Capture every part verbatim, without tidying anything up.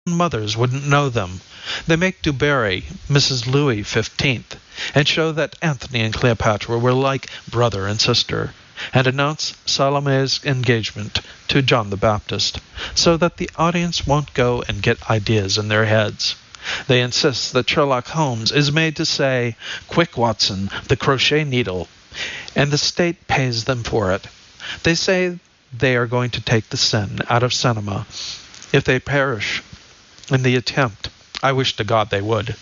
mothers wouldn't know them. They make Du Barry Missus Louis fifteenth, and show that Antony and Cleopatra were like brother and sister, and announce Salome's engagement to John the Baptist, so that the audience won't go and get ideas in their heads. They insist that Sherlock Holmes is made to say, "Quick, Watson, the crochet needle," and the state pays them for it. They say they are going to take the sin out of cinema. If they perish in the attempt, I wish to God they would.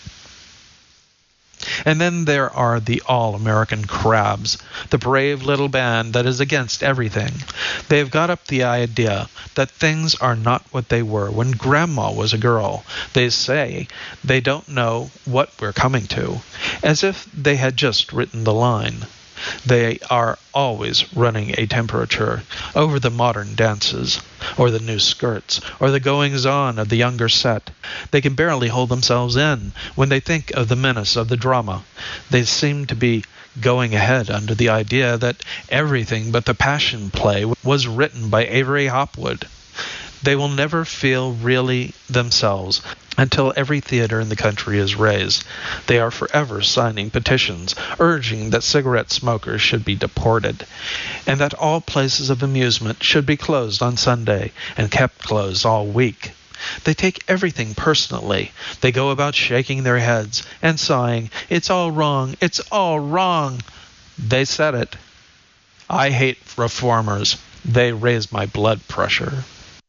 And then there are the all-American crabs, the brave little band that is against everything. They have got up the idea that things are not what they were when Grandma was a girl. They say they don't know what we're coming to, as if they had just written the line. They are always running a temperature over the modern dances, or the new skirts, or the goings-on of the younger set. They can barely hold themselves in when they think of the menace of the drama. They seem to be going ahead under the idea that everything but the Passion Play was written by Avery Hopwood. They will never feel really themselves until every theater in the country is razed. They are forever signing petitions urging that cigarette smokers should be deported, and that all places of amusement should be closed on Sunday and kept closed all week. They take everything personally. They go about shaking their heads and sighing, "It's all wrong, it's all wrong." They said it. I hate reformers. They raise my blood pressure.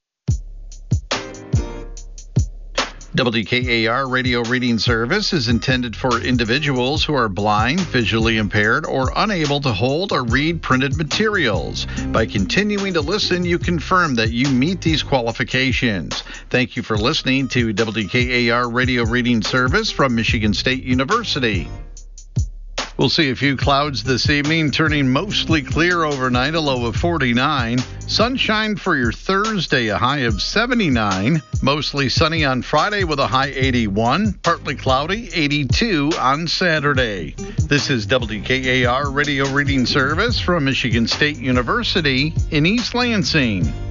W K A R Radio Reading Service is intended for individuals who are blind, visually impaired, or unable to hold or read printed materials. By continuing to listen, you confirm that you meet these qualifications. Thank you for listening to W K A R Radio Reading Service from Michigan State University. We'll see a few clouds this evening, turning mostly clear overnight, a low of forty-nine. Sunshine for your Thursday, a high of seventy-nine. Mostly sunny on Friday with a high eighty-one. Partly cloudy, eighty-two on Saturday. This is W K A R Radio Reading Service from Michigan State University in East Lansing.